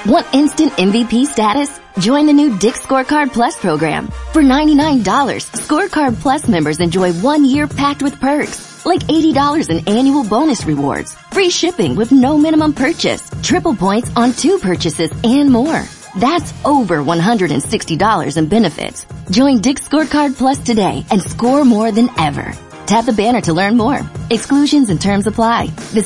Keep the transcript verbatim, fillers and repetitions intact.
Want instant M V P status? Join the new Dick's Scorecard Plus program. For ninety-nine dollars, Scorecard Plus members enjoy one year packed with perks, like eighty dollars in annual bonus rewards, free shipping with no minimum purchase, triple points on two purchases, and more. That's over one hundred sixty dollars in benefits. Join Dick's Scorecard Plus today and score more than ever. Tap the banner to learn more. Exclusions and terms apply. Visit